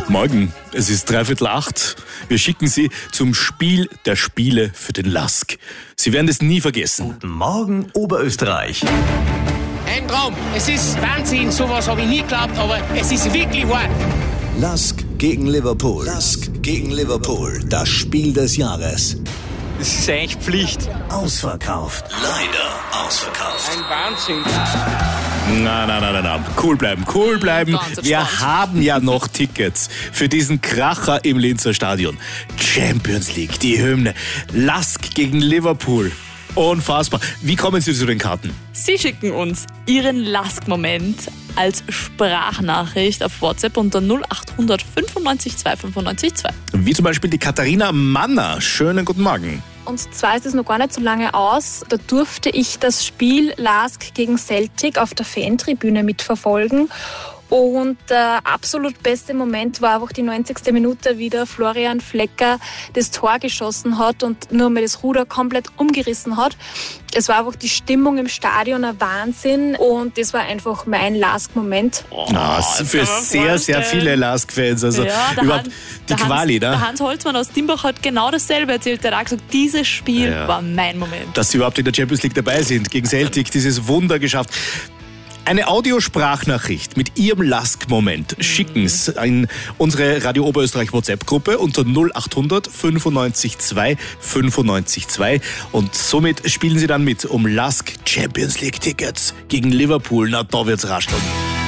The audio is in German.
Morgen, es ist 7:45. Wir schicken Sie zum Spiel der Spiele für den LASK. Sie werden es nie vergessen. Guten Morgen, Oberösterreich. Ein Traum. Es ist Wahnsinn, sowas habe ich nie geglaubt, aber es ist wirklich wahr. LASK gegen Liverpool. LASK gegen Liverpool. Das Spiel des Jahres. Das ist eigentlich Pflicht. Ausverkauft. Leider ausverkauft. Ein Wahnsinn. Na. Cool bleiben. Ganz Wir entspannt. haben ja noch Tickets für diesen Kracher im Linzer Stadion. Champions League, die Hymne. LASK gegen Liverpool. Unfassbar. Wie kommen Sie zu den Karten? Sie schicken uns Ihren LASK-Moment als Sprachnachricht auf WhatsApp unter 0800 95 295 2. Wie zum Beispiel die Katharina Manner. Schönen guten Morgen. Und zwar ist es noch gar nicht so lange aus. Da durfte ich das Spiel LASK gegen Celtic auf der Fantribüne mitverfolgen. Und der absolut beste Moment war einfach die 90. Minute, wie der Florian Flecker das Tor geschossen hat und nur mal das Ruder komplett umgerissen hat. Es war einfach die Stimmung im Stadion ein Wahnsinn und das war einfach mein LASK-Moment. Für sehr viele LASK-Fans. Also überhaupt die Quali, ne? Der Hans Holzmann aus Dimbach hat genau dasselbe erzählt. Der hat auch gesagt, dieses Spiel war mein Moment. Dass sie überhaupt in der Champions League dabei sind, gegen Celtic, dieses Wunder geschafft. Eine Audiosprachnachricht mit Ihrem LASK-Moment schicken Sie in unsere Radio Oberösterreich WhatsApp-Gruppe unter 0800 95 2 95 2 und somit spielen Sie dann mit um LASK Champions League Tickets gegen Liverpool. Na, da wird's rascheln.